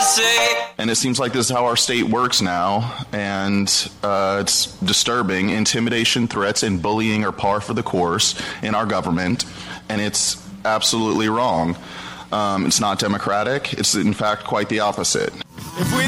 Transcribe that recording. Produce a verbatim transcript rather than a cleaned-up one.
say. And it seems like this is how our state works now, and uh, it's disturbing. Intimidation, threats, and bullying are par for the course in our government, and it's absolutely wrong. Um, it's not democratic. It's, in fact, quite the opposite. If we